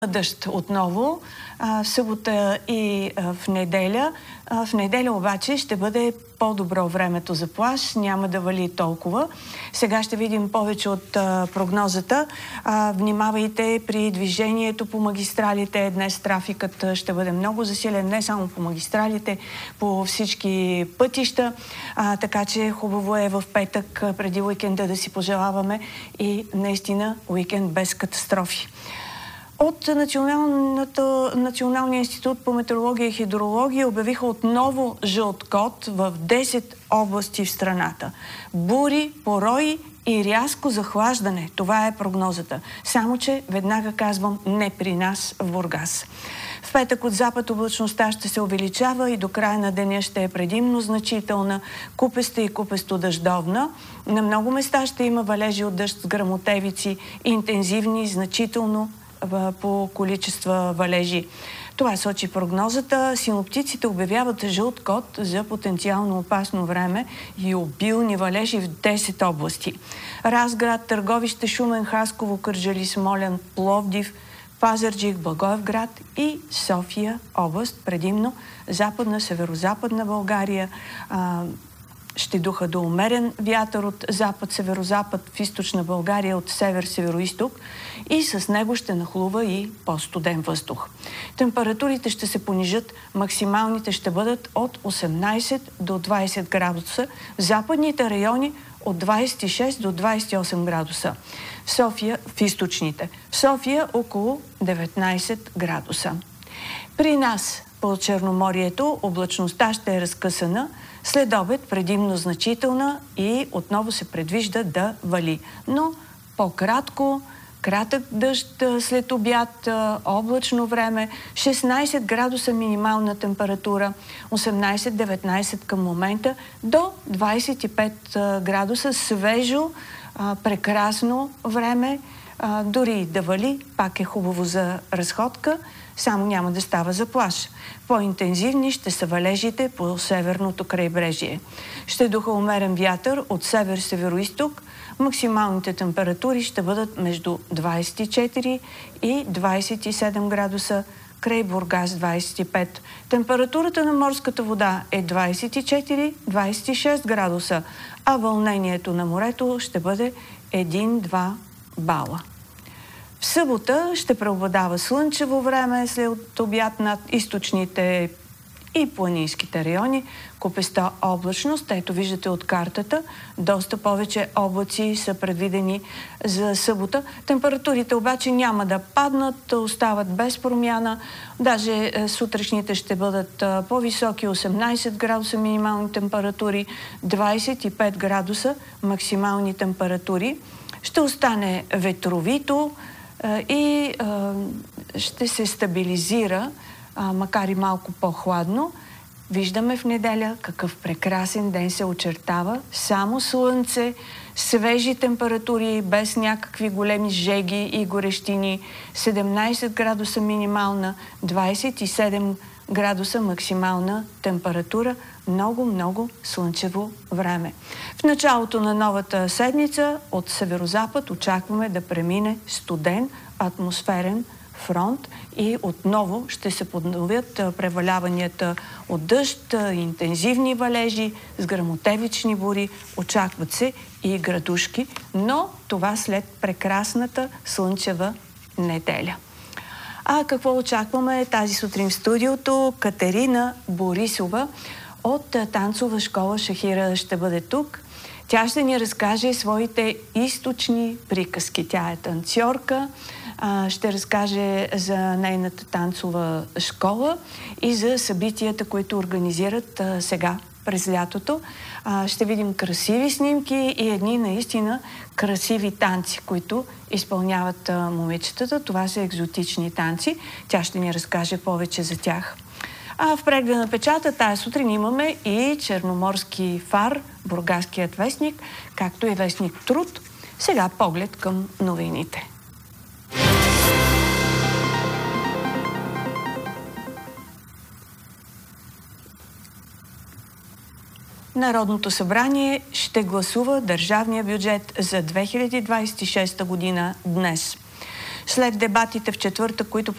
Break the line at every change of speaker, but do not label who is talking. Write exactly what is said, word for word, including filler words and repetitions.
Дъжд отново а, в събота и а, в неделя. А, в неделя обаче ще бъде по-добро времето за плаж, няма да вали толкова. Сега ще видим повече от а, прогнозата. А, внимавайте при движението по магистралите. Днес трафикът ще бъде много засилен, не само по магистралите, по всички пътища. А, така че хубаво е в петък преди уикенда да си пожелаваме и наистина уикенд без катастрофи. От Националния институт по метеорология и хидрология обявиха отново жълт код в десет области в страната. Бури, порои и рязко захлаждане. Това е прогнозата. Само че, веднага казвам, не при нас в Бургас. В петък от запад облачността ще се увеличава и до края на деня ще е предимно значителна, купеста и купесто-дъждовна. На много места ще има валежи от дъжд с гръмотевици, интензивни, значително по количества валежи. Това сочи прогнозата. Синоптиците обявяват жълт код за потенциално опасно време и обилни валежи в десет области. Разград, Търговище, Шумен, Хасково, Кърджали, Смолян, Пловдив, Пазарджик, Благоевград и София област, предимно западна, северозападна България. А, ще духа до умерен вятър от запад-северозапад, в източна България от север-североизток и с него ще нахлува и по-студен въздух. Температурите ще се понижат, максималните ще бъдат от осемнайсет до двайсет градуса, в западните райони от двайсет и шест до двайсет и осем градуса. В София, в източните, в София около деветнайсет градуса. При нас по Черноморието облачността ще е разкъсана, след обед предимно значителна и отново се предвижда да вали. Но по-кратко, кратък дъжд след обяд, облачно време, шестнайсет градуса минимална температура, осемнайсет-деветнайсет към момента, до двайсет и пет градуса свежо, прекрасно време. Дори да вали, пак е хубаво за разходка, само няма да става за плаж. По-интензивни ще са валежите по северното крайбрежие. Ще духа умерен вятър от север-североизток. Максималните температури ще бъдат между двайсет и четири и двайсет и седем градуса, край Бургас двайсет и пет. Температурата на морската вода е двайсет и четири - двайсет и шест градуса, а вълнението на морето ще бъде един-два бала. В събота ще преобладава слънчево време след обяд над източните и планинските райони. Купеста облачност, ето виждате от картата, доста повече облаци са предвидени за събота. Температурите обаче няма да паднат, остават без промяна. Даже сутрешните ще бъдат по-високи, осемнайсет градуса минимални температури, двайсет и пет градуса максимални температури. Ще остане ветровито и а, ще се стабилизира, а, макар и малко по-хладно. Виждаме в неделя какъв прекрасен ден се очертава. Само слънце, свежи температури, без някакви големи жеги и горещини. седемнайсет градуса минимална, двайсет и седем градуса максимална температура. Много, много слънчево време. В началото на новата седмица от северозапад очакваме да премине студен атмосферен фронт и отново ще се подновят преваляванията от дъжд, интензивни валежи с гръмотевични бури, очакват се и градушки, но това след прекрасната слънчева неделя. А какво очакваме тази сутрин в студиото? Катерина Борисова от танцова школа Шахира ще бъде тук. Тя ще ни разкаже своите източни приказки. Тя е танцорка, ще разкаже за нейната танцова школа и за събитията, които организират сега през лятото. Ще видим красиви снимки и едни наистина красиви танци, които изпълняват момичетата. Това са екзотични танци. Тя ще ни разкаже повече за тях. А в прегледа на печата тая сутрин имаме и Черноморски фар, Бургаският вестник, както и вестник Труд. Сега поглед към новините. Народното събрание ще гласува държавния бюджет за две хиляди двайсет и шеста година днес. след дебатите в четвъртък, които